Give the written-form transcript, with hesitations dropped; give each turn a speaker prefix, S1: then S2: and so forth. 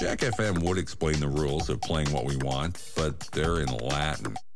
S1: Jack FM would explain the rules of playing what we want, but they're in Latin.